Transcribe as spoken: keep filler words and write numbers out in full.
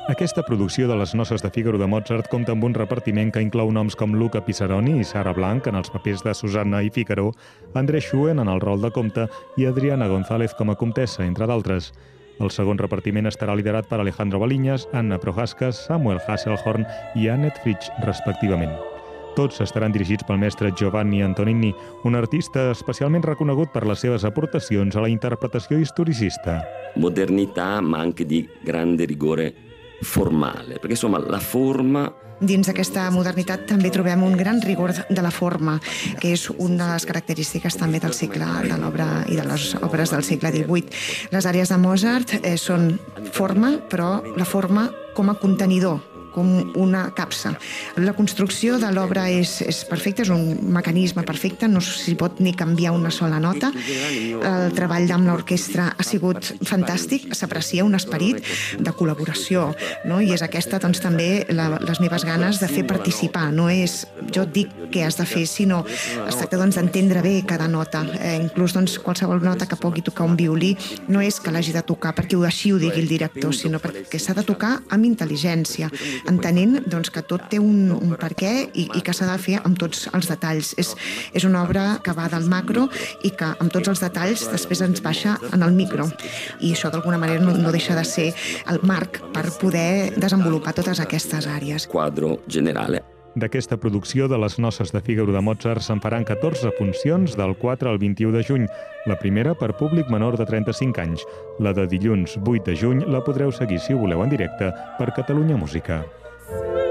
Aquesta producció de Les noces de Fígaro de Mozart compta amb un repartiment que inclou noms com Luca Pisaroni i Sara Blanc en els papers de Susanna i Fígaro, André Schuen en el rol de comte i Adriana González com a comtessa, entre d'altres. El segon repartiment estarà liderat per Alejandro Baliñas, Anna Prohaska, Samuel Hasselhorn i Annette Fritsch, respectivament. Tots estaran dirigits pel mestre Giovanni Antonini, un artista especialment reconegut per les seves aportacions a la interpretació historicista. Modernità, ma anche di grande rigore formale, perché insomma la forma... Dins d'aquesta modernitat també trobem un gran rigor de la forma, que és una de les característiques també del cicle de l'obra i de les obres del segle divuit. Les àrees de Mozart eh, són forma, però la forma com a contenidor, com una capsa. La construcció de l'obra és, és perfecta, és un mecanisme perfecte, no s'hi pot ni canviar una sola nota. El treball amb l'orquestra ha sigut fantàstic, s'aprecia un esperit de col·laboració, no? I és aquesta doncs, també la, les meves ganes de fer participar. No és jo et dic què has de fer, sinó es tracta doncs, d'entendre bé cada nota. Eh, inclús doncs, qualsevol nota que pugui tocar un violí no és que l'hagi de tocar perquè així ho digui el director, sinó perquè s'ha de tocar amb intel·ligència, entenent doncs, que tot té un, un per què i, i que s'ha de fer amb tots els detalls. És, és una obra que va del macro i que amb tots els detalls després ens baixa en el micro. I això d'alguna manera no, no deixa de ser el marc per poder desenvolupar totes aquestes àrees. Quadro generale. D'aquesta producció de Les noces de Fígaro de Mozart se'n faran catorze funcions del quatre al vint-i-u de juny. La primera per públic menor de trenta-cinc anys. La de dilluns vuit de juny la podreu seguir, si ho voleu, en directe per Catalunya Música.